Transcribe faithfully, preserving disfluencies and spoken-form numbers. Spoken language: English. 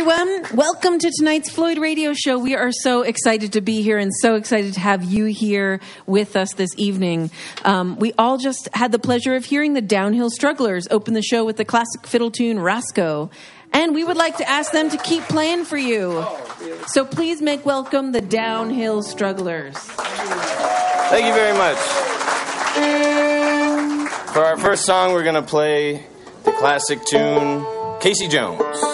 everyone. Welcome to tonight's Floyd Radio Show. We are so excited to be here and so excited to have you here with us this evening. Um, we all just had the pleasure of hearing the Downhill Strugglers open the show with the classic fiddle tune Roscoe. And we would like to ask them to keep playing for you. So please make welcome the Downhill Strugglers. Thank you very much. For our first song, we're going to play the classic tune, Casey Jones.